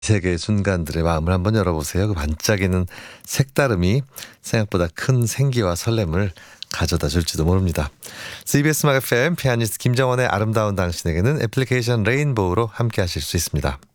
세계의 순간들의 마음을 한번 열어보세요. 그 반짝이는 색다름이 생각보다 큰 생기와 설렘을 가져다 줄지도 모릅니다. CBS 음악 FM 피아니스트 김정원의 아름다운 당신에게는 애플리케이션 레인보우로 함께 하실 수 있습니다.